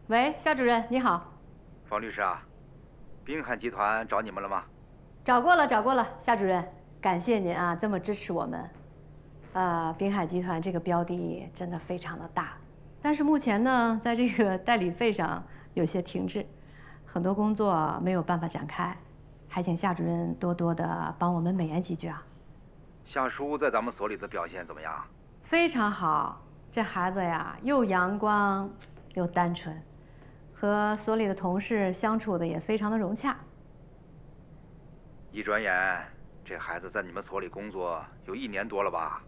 喂，夏主任，你好。 方律师啊，滨海集团找你们了吗？ 找过了，夏主任，感谢您啊，这么支持我们。滨海集团这个标的真的非常的大，但是目前呢，在这个代理费上有些停滞，很多工作没有办法展开，还请夏主任多多的帮我们美言几句啊。 夏叔在咱们所里的表现怎么样？ 非常好，这孩子呀，又阳光又单纯，和所里的同事相处的也非常的融洽。 一转眼，这孩子在你们所里工作有1年多了吧？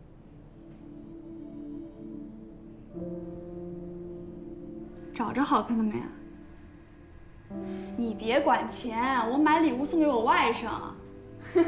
找着好看的没？你别管钱，我买礼物送给我外甥。哼，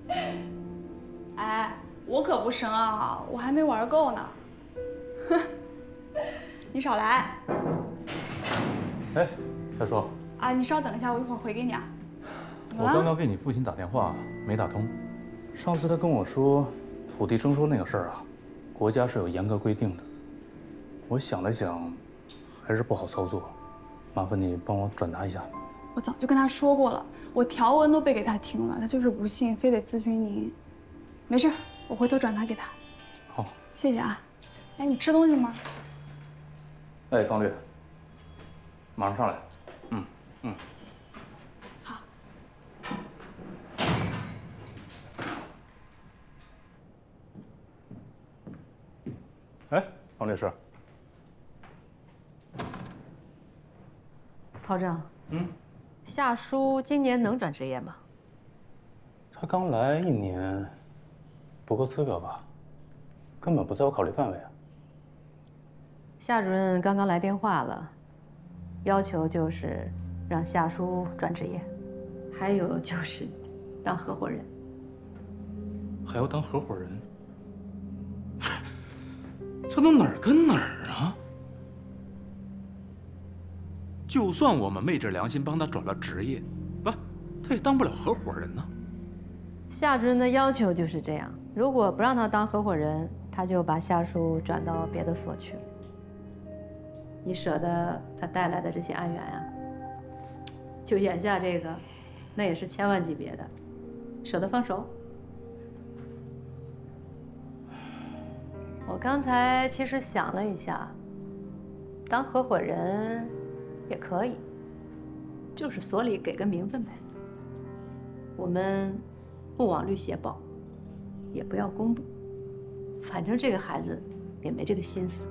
哎，我可不生啊，我还没玩够呢。哼，你少来。 哎，夏叔。 啊，你稍等一下，我一会儿回给你啊。 我刚刚给你父亲打电话，没打通。上次他跟我说，土地征收那个事儿啊，国家是有严格规定的。我想了想，还是不好操作，麻烦你帮我转达一下。 我早就跟他说过了，我条文都背给他听了，他就是不信，非得咨询您。没事，我回头转达给他。 好， 谢谢啊。哎，你吃东西吗？ 哎，方律，马上上来。 好。 哎，方律师。 陶正，夏叔今年能转职业吗？ 他刚来1年，不够资格吧？根本不在我考虑范围啊。 夏主任刚刚来电话了，要求就是让夏叔转职业，还有就是当合伙人。 还要当合伙人？这都哪儿跟哪儿啊？就算我们昧着良心帮他转了职业，他也当不了合伙人呢。 夏主任的要求就是这样，如果不让他当合伙人，他就把夏叔转到别的所去了。你舍得他带来的这些案源啊？就眼下这个，那也是千万级别的，舍得放手？我刚才其实想了一下，当合伙人也可以，就是所里给个名分呗。我们不往律协报，也不要公布，反正这个孩子也没这个心思。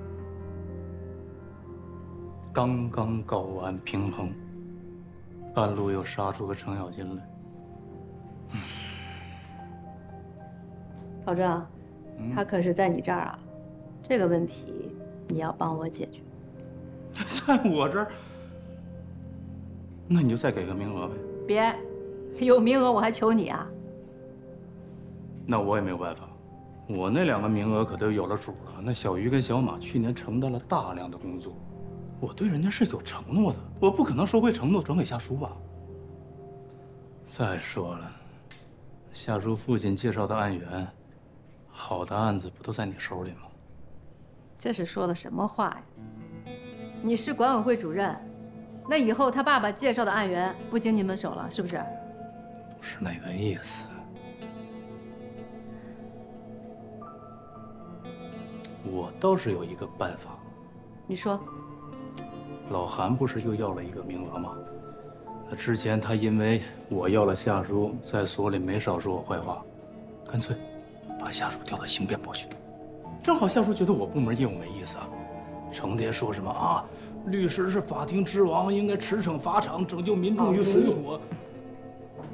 刚刚搞完平衡，半路又杀出个程咬金来。 陶正，他可是在你这儿啊，这个问题你要帮我解决。 在我这儿，那你就再给个名额呗。 别，有名额我还求你啊？ 那我也没有办法，我那2个名额可都有了主了。那小鱼跟小马去年承担了大量的工作，我对人家是有承诺的，我不可能收回承诺转给夏叔吧。再说了，夏叔父亲介绍的案源，好的案子不都在你手里吗？ 这是说的什么话呀？你是管委会主任，那以后他爸爸介绍的案源不经你们手了，是不是？ 不是那个意思。我倒是有一个办法。 你说。 老韩不是又要了一个名额吗？那之前他因为我要了夏叔，在所里没少说我坏话，干脆把夏叔调到刑辩部去。正好夏叔觉得我部门业务没意思啊，成天说什么啊，律师是法庭之王，应该驰骋法场，拯救民众于水火。